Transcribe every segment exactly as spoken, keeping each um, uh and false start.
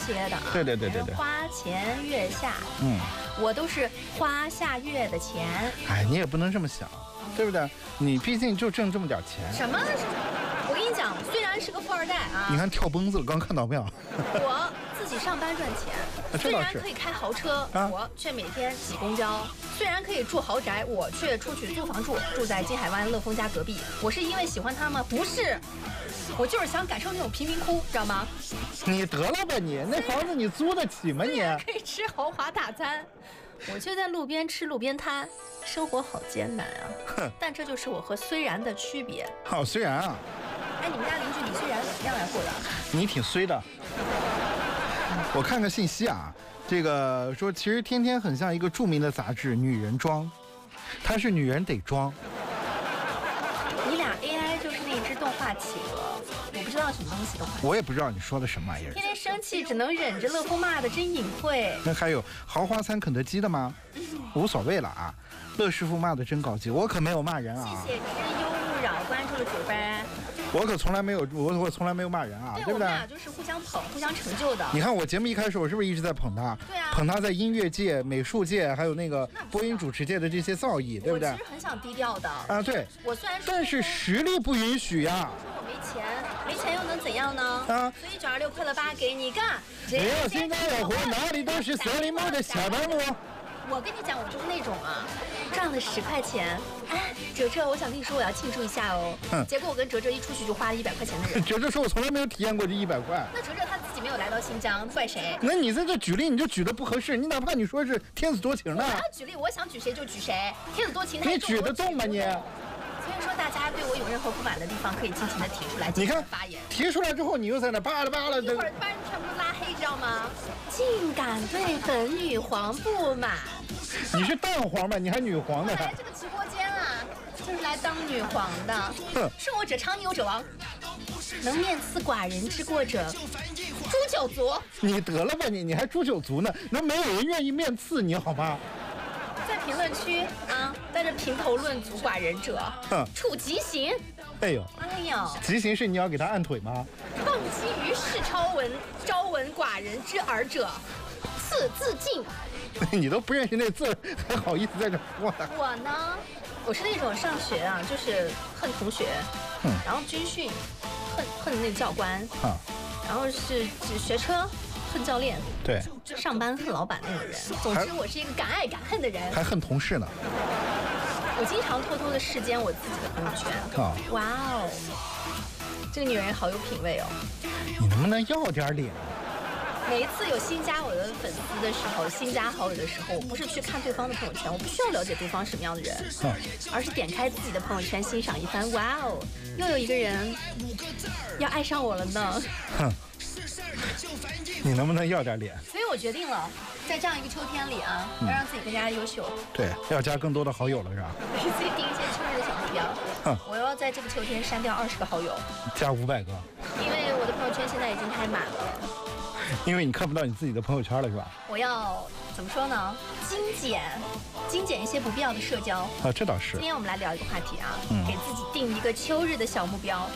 些的啊。 对对对对对。 花前月下， 嗯， 我都是花下月的钱。 哎，你也不能这么想，对不对？你毕竟就挣这么点钱。 什么？我跟你讲，虽然是个富二代啊， 你看跳崩子了，刚看到没有？ 我自己上班赚钱，虽然可以开豪车，啊、我却每天挤公交；虽然可以住豪宅，我却出去租房住，住在金海湾乐丰家隔壁。我是因为喜欢他吗？不是，我就是想感受那种贫民窟，知道吗？ 你得了吧你，那房子你租得起吗你？ 可以吃豪华大餐，我却在路边吃路边摊，生活好艰难啊！哼，但这就是我和虽然的区别。 好，虽然啊。 哎，你们家邻居李虽然怎么样来过的？ 你挺衰的。我看看信息啊，这个说其实天天很像一个著名的杂志《女人装》，它是女人得装。 你俩 A I 就是那只动画企鹅，我不知道什么东西动画。 我也不知道你说的什么玩意儿。 天天生气只能忍着，乐福骂的真隐晦。 那还有豪华餐肯德基的吗？无所谓了啊。乐师傅骂的真高级，我可没有骂人啊。 谢谢知幽勿扰关注了主班。 我可从来没有，我我从来没有骂人啊， 对, 对不对？ 我们俩就是互相捧、互相成就的。 你看我节目一开始，我是不是一直在捧他？ 对啊， 捧他在音乐界、美术界，还有那个播音主持界的这些造诣，对不对？ 我其实很想低调的啊，对。 我虽然说， 但是实力不允许呀。 说我没钱，没钱又能怎样呢？ 啊， 所以九二六快乐吧给你干。 只要心脏有活，哪里都是森林木的小白木。 我跟你讲，我就是那种啊，赚了十块钱，哎，哲哲，我想跟你说，我要庆祝一下哦。嗯。结果我跟哲哲一出去就花了一百块钱的人。 哲哲说，我从来没有体验过这一百块。 那哲哲他自己没有来到新疆，怪谁？ 那你在这举例，你就举得不合适。你哪怕你说是天子多情呢？ 我要举例，我想举谁就举谁。天子多情， 你举得动吗你？ 所以说，大家对我有任何不满的地方，可以尽情的提出来， 你看发言。 提出来之后，你又在那扒拉扒拉的， 一会儿把你全部都拉黑，知道吗？竟敢对本女皇不满。 你是蛋黄吧？你还女皇呢？ 来这个直播间啊，就是来当女皇的。哼，胜我者昌，逆我者亡。能面刺寡人之过者，诛九族。 你得了吧你，你还诛九族呢？那没有人愿意面刺你好吗？ 在评论区啊，在这评头论足寡人者，处极刑。 哎呦， 哎呦， 极刑是你要给他按腿吗？ 放弃于世超闻招闻寡人之耳者，赐自尽。 你都不认识那字，还好意思在这说呢？ 我呢，我是那种上学啊，就是恨同学，嗯，然后军训恨恨那个教官，啊，然后是学车恨教练， 对， 上班恨老板那种人。总之，我是一个敢爱敢恨的人， 还恨同事呢。 我经常偷偷的视奸我自己的朋友圈。啊，哇哦，这个女人好有品味哦。 你能不能要点脸？ 每一次有新加我的粉丝的时候，新加好友的时候，我不是去看对方的朋友圈，我不需要了解对方什么样的人，嗯，而是点开自己的朋友圈欣赏一番。哇哦，又有一个人要爱上我了呢。哼， 你能不能要点脸？ 所以我决定了，在这样一个秋天里啊，要让自己更加优秀。 对，要加更多的好友了是吧？ 给自己定一些秋日的小目标。哼，我要在这个秋天删掉二十个好友， 加五百个， 因为我的朋友圈现在已经太满了。 因为你看不到你自己的朋友圈了，是吧？ 我要怎么说呢？精简，精简一些不必要的社交啊，这倒是。 今天我们来聊一个话题啊，嗯、给自己定一个秋日的小目标。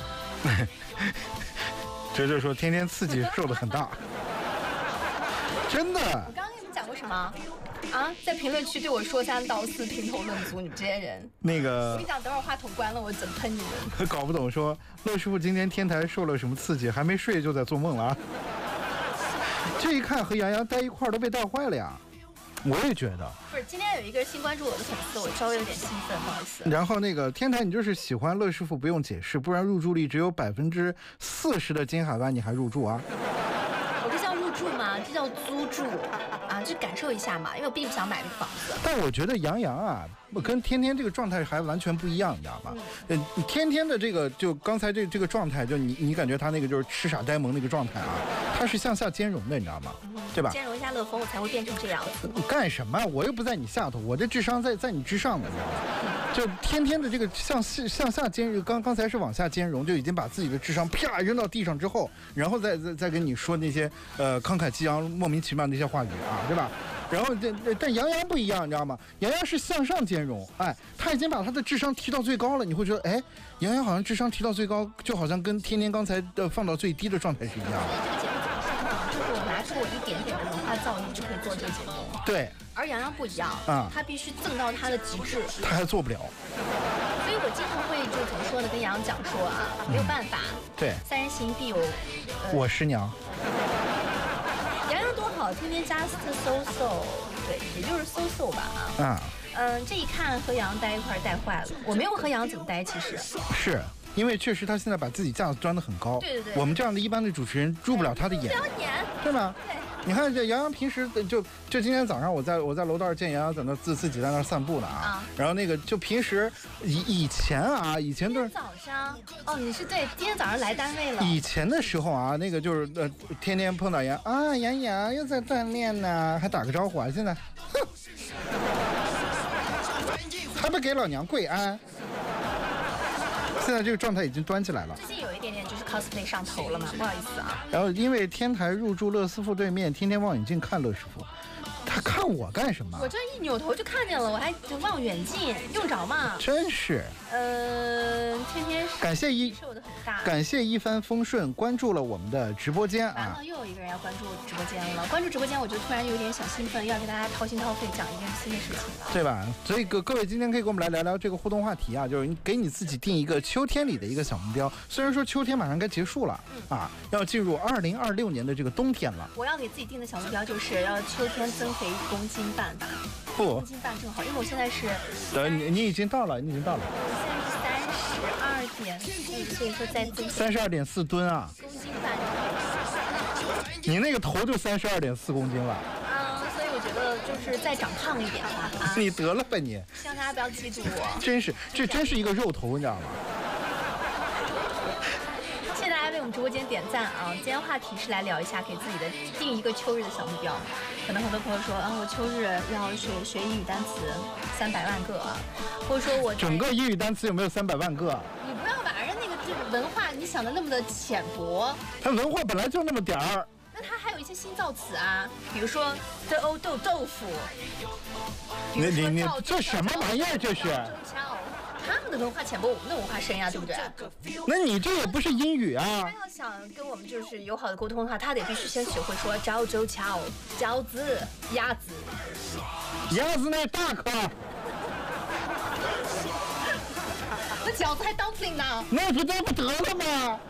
这就是说，天天刺激受得很大，真的。 我刚刚跟你们讲过什么啊？在评论区对我说三道四，评头论足，你们这些人。 那个， 我跟你讲，等会儿话筒关了，我怎么喷你们？ 搞不懂说，乐师傅今天天台受了什么刺激，还没睡就在做梦了啊。这一看和杨洋待一块儿都被带坏了呀，我也觉得。 不是，今天有一个新关注我的粉丝，我稍微有点兴奋，不好意思。 然后那个天台，你就是喜欢乐师傅，不用解释，不然入住率只有百分之四十的金海湾，你还入住啊？ 我这叫入住吗？这叫租住啊，就感受一下嘛，因为我并不想买那个房子。 但我觉得杨洋啊，跟天天这个状态还完全不一样，你知道吗？嗯，呃，天天的这个就刚才这这个状态，就你你感觉他那个就是痴傻呆萌那个状态啊，他是向下兼容的，你知道吗？嗯、对吧？ 兼容一下乐风，我才会变成这样子。 干什么？我又不在你下头，我这智商在在你之上的，你知道吗？就天天的这个向向下兼容，刚刚才是往下兼容，就已经把自己的智商啪扔到地上之后，然后再再再跟你说那些呃慷慨激昂、莫名其妙的那些话语啊，对吧？然后这但杨洋不一样，你知道吗？杨洋是向上兼容，哎，他已经把他的智商提到最高了，你会觉得，哎，杨洋好像智商提到最高，就好像跟天天刚才的放到最低的状态是一样的。 所以这个节目怎么上呢？就是我拿出出我一点点的文化造诣就可以做这个节目。 对。 而杨洋不一样啊，他必须赠到他的极致， 他还做不了。 所以我经常会就怎么说呢，跟杨洋讲说啊，没有办法。 嗯、对。 三人行必有、呃、 我师娘。 杨洋多好，天天 just so so， 对，也就是 so so 吧啊。 啊。 嗯，这一看和杨洋待一块带坏了。我没有和杨洋怎么待，其实是因为确实他现在把自己架子端得很高。 对对对。 我们这样的一般的主持人入不了他的眼。 不了眼。 对吧？ 对。 你看这杨洋平时就就今天早上我在我在楼道见杨洋在那自自己在那散步呢啊，啊然后那个就平时以以前啊以前都是早上哦你是对今天早上来单位了。 以前的时候啊那个就是呃天天碰到杨啊杨洋又在锻炼呢，还打个招呼啊，现在哼，还不给老娘跪安。现在这个状态已经端起来了。 最近有一点点就是 cosplay 上头了嘛，不好意思啊。 然后因为天台入驻乐师傅对面，天天望远镜看乐师傅，他看我干什么？ 我这一扭头就看见了，我还望远镜用着吗？ 真是。 呃，天天感谢一受的很大， 感谢一帆风顺关注了我们的直播间啊。 完了，又有一个人要关注直播间了。关注直播间，我就突然有点小兴奋，又要给大家掏心掏肺讲一件新的事情了， 对吧？所以各各位今天可以跟我们来聊聊这个互动话题啊，就是给你自己定一个秋天里的一个小目标。虽然说秋天马上该结束了、嗯、啊，要进入二零二六年的这个冬天了。 我要给自己定的小目标就是要秋天增肥一公斤半吧。 不， 公斤半正好，因为我现在是， 呃，你你已经到了，你已经到了。 我现在是三十二点四，所以说再增三十二点四吨啊。 公斤半。 你那个头就三十二点四公斤了。 嗯，所以我觉得就是再长胖一点吧。啊、 你得了吧你。 希望大家不要记住我。 真是，这真是一个肉头，你知道吗？ 谢谢大家为我们直播间点赞啊！今天话题是来聊一下给自己的定一个秋日的小目标。可能很多朋友说啊，我秋日要学学英语单词三百万个啊，或者说我整个英语单词有没有三百万个？ 你不要把人那个这个文化你想的那么的浅薄。 它文化本来就那么点儿。 那它还有一些新造词啊，比如说的欧豆豆腐。 你你你这什么玩意儿？这是。 他们的文化浅薄，我们的文化深呀，对不对？ 那你这也不是英语啊！ 他要想跟我们就是友好的沟通的话，他得必须先学会说潮州桥、饺子、鸭子。 鸭子那大颗。 那饺子还 dumpling 呢？ 那不这不得了吗？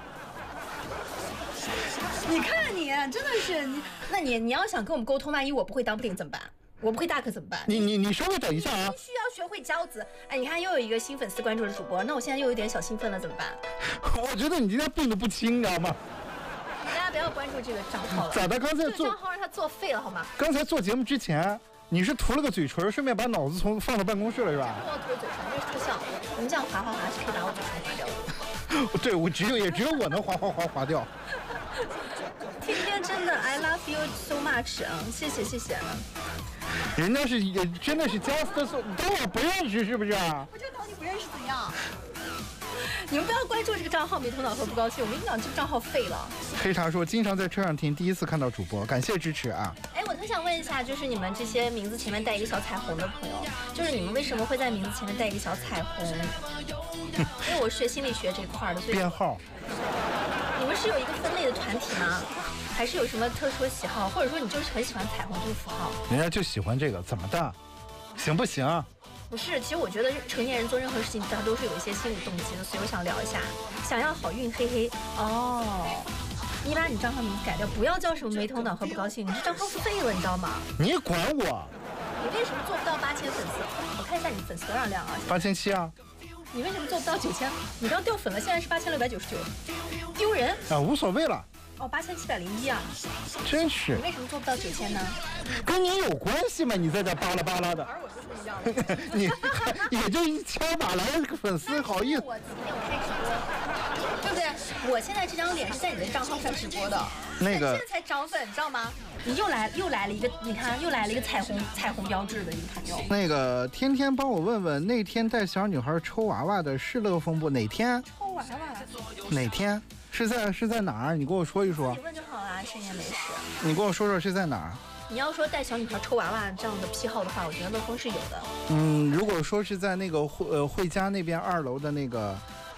你看你真的是你，那你你要想跟我们沟通，万一我不会 dumpling 怎么办？我不会大可怎么办？ 你你你稍微等一下啊！ 必须要学会饺子。哎，你看又有一个新粉丝关注了主播，那我现在又有点小兴奋了，怎么办？ 我觉得你今天病得不轻，你知道吗？ 大家不要关注这个账号了。 咋的？刚才做这个账号让他作废了好吗？ 刚才做节目之前，你是涂了个嘴唇，顺便把脑子从放到办公室了是吧？ 不要涂嘴唇，这是特效。我们这样划划划是可以把我嘴唇划掉的。 对，我只有也只有我能划划划划掉。 天天真的 I love you so much 啊！谢谢谢谢。 人家是也真的是 just so， 当我不认识是不是啊？ 我就当你不认识怎样？你们不要关注这个账号没头脑和不高兴，我跟你讲这个账号废了。 黑茶说经常在车上听，第一次看到主播，感谢支持啊！ 哎，我特想问一下，就是你们这些名字前面带一个小彩虹的朋友，就是你们为什么会在名字前面带一个小彩虹？因为我学心理学这块的，所以编号。 你们是有一个分类的团体吗？还是有什么特殊的喜好，或者说你就是很喜欢彩虹这个符号？ 人家就喜欢这个，怎么的？行不行？ 不是，其实我觉得成年人做任何事情，他都是有一些心理动机的，所以我想聊一下，想要好运，嘿嘿。哦，你把你账号名字改掉，不要叫什么没头脑和不高兴，你这账号废了，你知道吗？ 你管我？ 你为什么做不到八千粉丝？我看一下你粉丝多少量啊？ 八千七啊。 你为什么做不到九千？你刚掉粉了，现在是八千六百九十九，丢人啊！无所谓了。 哦，八千七百零一啊！ 真是。 你为什么做不到九千呢？ 跟你有关系吗？你在这巴拉巴拉的。 而我就是一样的。 你也就一千把来个粉丝，好意思。 我今天我开直播，对不对？我现在这张脸是在你的账号上直播的。 那个。 现在才涨粉，你知道吗？你又来又来了一个，你看又来了一个彩虹彩虹标志的一个朋友。 那个天天帮我问问，那天带小女孩抽娃娃的是乐风不？哪天？ 抽娃娃？ 哪天？是在是在哪儿？你跟我说一说。 你问就好了，深夜美食。 你跟我说说是在哪儿？ 你要说带小女孩抽娃娃这样的癖好的话，我觉得乐风是有的。 嗯，如果说是在那个汇呃汇佳那边二楼的那个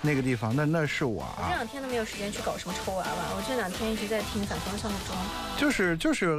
那个地方，那那是我啊。 我这两天都没有时间去搞什么抽娃娃，我这两天一直在听反方向的钟。 就是就是